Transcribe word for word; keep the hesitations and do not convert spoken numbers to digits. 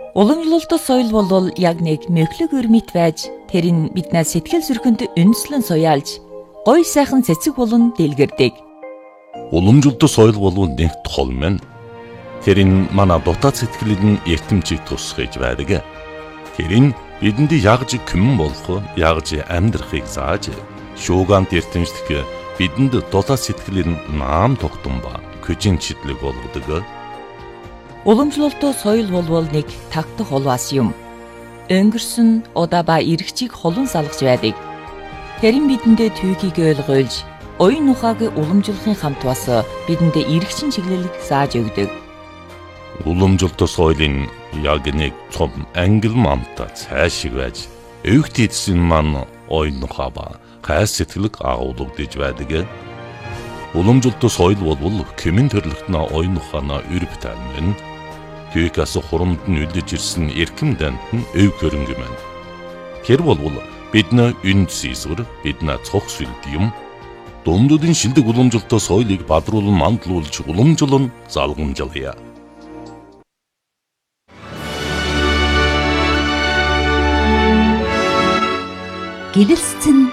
Уламжлалт соёл бол яг нэг мөглөг өрмөт байж тэр нь биднээс сэтгэл зүрхэнд үндэслэн суяалж гоё сайхан цэцэг болон дэлгэрдэг. Уламжлалт соёл бол нэг тол мэн. Тэр нь манай дотоод сэтгэлд эртэмжийг тусгаж байдаг. Тэр нь бидэнд ягж күмэн болох, ягж амьдрахыг зааж, шуугант эртэмжлэх бидэнд дотоод сэтгэлийн наам тогтсон ба көжин читлэг болгодог. Уламжлалт соёл бол нэг тагтах улваас юм. Өнгөрсөн удаа ба эргэжийг холон салгаж байдаг. Тэр нь бидэндээ түүхийг ойлгуулж, оюун ухааг уламжлахын хамт бас бидэндээ эргэжин чиглэлийг зааж өгдөг. Уламжлалт соёлын яг нэг цом англ мамта цаашиг байж, өвгт эдсэн маань оюун ухаа ба хайс сэтгэлэг агуулгадж байдаг. Уламжлалт соёл бол кемэн төрлөختнө оюун ухаанаа өрөвтөн мэн. Түүхээс хурамд нь үлдэж ирсэн эрхэм дант нь өв хөрөнгө мэн. Тэр бол бидний үнд зэсвэр, бидний цог сүлд юм. Дундуудын шилдэг уламжлалт соёлыг бадруулан мандлуулж уламжлан залгамжлая. Гэрэлцэн